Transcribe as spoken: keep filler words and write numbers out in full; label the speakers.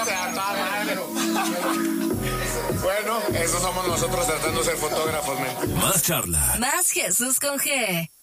Speaker 1: Este, a toda madre. Bueno, eso somos nosotros tratando de ser fotógrafos, men.
Speaker 2: Más charla.
Speaker 3: Más Jesús con G.